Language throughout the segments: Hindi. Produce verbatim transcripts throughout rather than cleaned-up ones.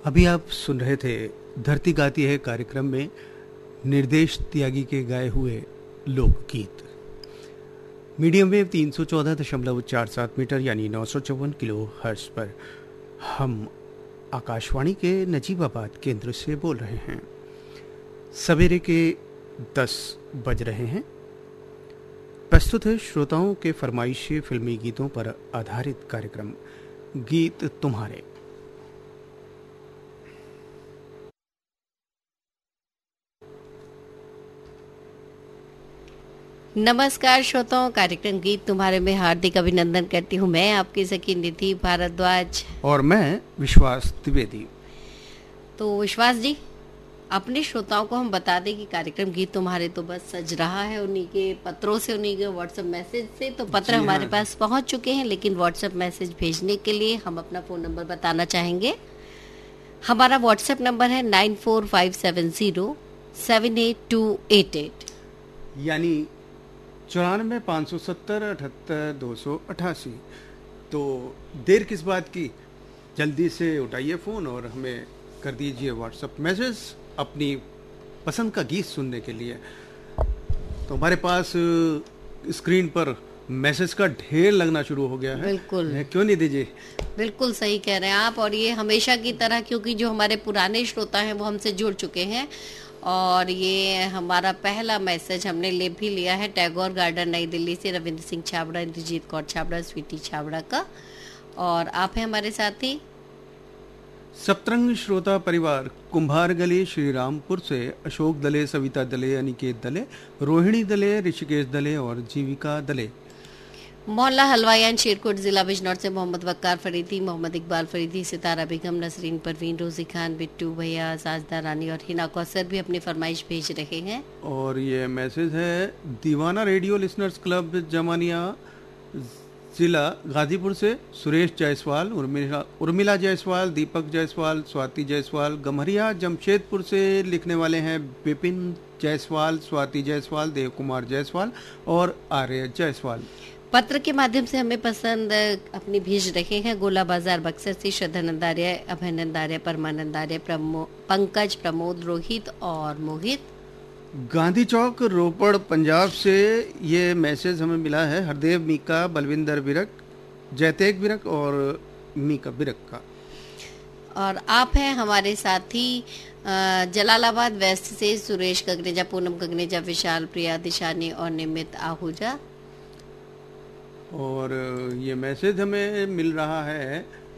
अभी आप सुन रहे थे धरती गाती है कार्यक्रम में निर्देश त्यागी के गाए हुए लोकगीत। मीडियम वेव तीन सौ चौदह दशमलव चार सात मीटर यानी नौ सौ चौवन किलो हर्ट्ज पर हम आकाशवाणी के नजीबाबाद केंद्र से बोल रहे हैं। सवेरे के दस बज रहे हैं। प्रस्तुत है श्रोताओं के फरमाइशी फिल्मी गीतों पर आधारित कार्यक्रम गीत तुम्हारे। नमस्कार श्रोताओं, कार्यक्रम गीत तुम्हारे में हार्दिक अभिनंदन करती हूँ। मैं आपकी सखी निधि भारद्वाज और मैं विश्वास द्विवेदी। तो विश्वास जी, अपने श्रोताओं को हम बता दें कि कार्यक्रम गीत तुम्हारे तो बस सज रहा है उन्हीं के पत्रों से, उन्हीं के व्हाट्सएप मैसेज से। तो पत्र हमारे पास पहुंच चुके हैं, लेकिन व्हाट्सएप मैसेज भेजने के लिए हम अपना फोन नंबर बताना चाहेंगे। हमारा व्हाट्सएप नंबर है nine four five seven zero seven eight to eight eight यानी चौरानवे पाँच सौ सत्तर अठहत्तर दो सौ अठासी। तो देर किस बात की, जल्दी से उठाइए फ़ोन और हमें कर दीजिए व्हाट्सएप मैसेज अपनी पसंद का गीत सुनने के लिए। तो हमारे पास स्क्रीन पर मैसेज का ढेर लगना शुरू हो गया है। बिल्कुल, क्यों नहीं दीजिए? बिल्कुल सही कह रहे हैं आप। और ये हमेशा की तरह, क्योंकि जो हमारे पुराने श्रोता हैं वो हमसे जुड़ चुके हैं, और ये हमारा पहला मैसेज हमने ले भी लिया है टैगोर गार्डन नई दिल्ली से रविंद्र सिंह छाबड़ा, इंद्रजीत कौर छाबड़ा, स्वीटी छाबड़ा का। और आप हैं हमारे साथी सप्तरंग श्रोता परिवार कुंभार गली श्री रामपुर से अशोक दले, सविता दले, अनिकेत दले, रोहिणी दले, ऋषिकेश दले और जीविका दले। मोहल्ला हलवायान शेरकोट जिला बिजनौर से मोहम्मद वक्कार फरीदी, मोहम्मद इकबाल फरीदी, सितारा बेगम, नसरीन परवीन, रोजी खान, बिट्टू भैया, साजदा रानी और हिना कौसर भी अपनी फरमाइश भेज रहे हैं। और ये मैसेज है दीवाना रेडियो लिसनर्स क्लब जमानिया जिला गाजीपुर से सुरेश जायसवाल, उर्मिला उर्मिला जायसवाल, दीपक जायसवाल, स्वाति जायसवाल। गम्हरिया जमशेदपुर से लिखने वाले हैं विपिन जायसवाल, स्वाति जायसवाल, देव कुमार जायसवाल और आर्य जायसवाल। पत्र के माध्यम से हमें पसंद अपनी भेज रखे हैं। गोला बाजार बक्सर से श्रद्धानंद आर्य, अभयनंद आर्य, परमानंद आर्य, प्रमो, पंकज, प्रमोद, रोहित और मोहित। गांधी चौक रोपड़ पंजाब से ये मैसेज हमें मिला है हरदेव मीका, बलविंदर बिरक, जयतेग बिरक और मीका बिरक का। और आप हैं हमारे साथी जलालाबाद वेस्ट से सुरेश गगनेजा, पूनम गगनेजा, विशाल, प्रिया, दिशानी और निमित आहूजा। और ये मैसेज हमें मिल रहा है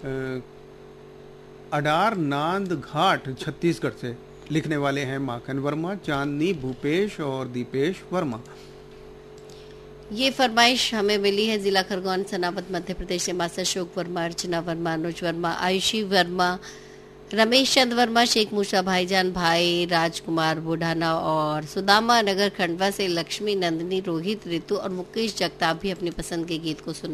अडार नांद घाट छत्तीसगढ़ से, लिखने वाले हैं माखन वर्मा, चांदनी, भूपेश और दीपेश वर्मा। ये फरमाइश हमें मिली है जिला खरगोन सनावत मध्य प्रदेश से मास्टर अशोक वर्मा, अर्चना वर्मा, अनुज वर्मा, आयुषी वर्मा, रमेश चंद वर्मा, शेख मूसा भाईजान भाई, राजकुमार बुढ़ाना और सुदामा नगर खंडवा से लक्ष्मी, नंदनी, रोहित, ऋतु और मुकेश जगताप भी अपनी पसंद के गीत को सुन